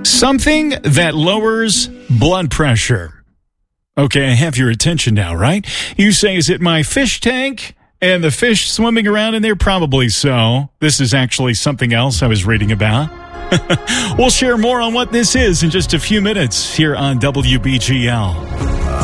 Something that lowers blood pressure. Okay, I have your attention now, right? You say, is it my fish tank and the fish swimming around in there? Probably so. This is actually something else I was reading about. We'll share more on what this is in just a few minutes here on WBGL.